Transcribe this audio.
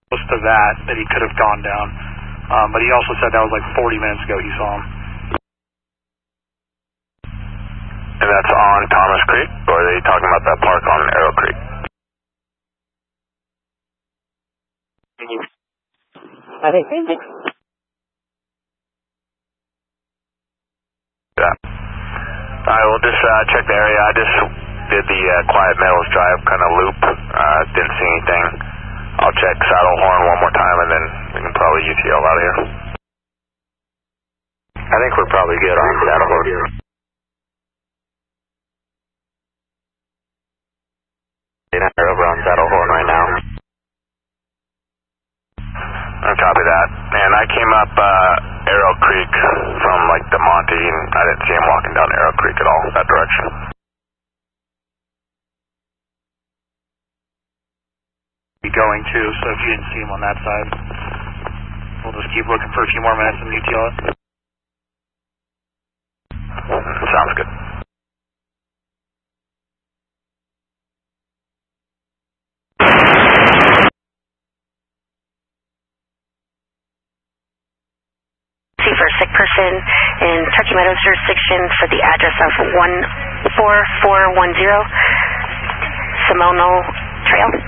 close to that he could have gone down. But he also said that was like 40 minutes ago he saw him. And that's on Thomas Creek, or are they talking about that park on Arrow Creek? I think. Yeah. Alright, we'll just check the area. I just did the Quiet Meadows Drive kind of loop. Didn't see anything. I'll check Saddlehorn one more time and then we can probably UTL out of here. I think we're probably good on Saddlehorn. We're over on Saddlehorn right now. Copy that. And I came up Arrow Creek from like the Monte, and I didn't see him walking down Arrow Creek at all, that direction. Going to, so if you didn't see him on that side, we'll just keep looking for a few more minutes and UTL it. Sounds good. For a sick person in Turkey Meadows jurisdiction for the address of 14410 Seminole Trail.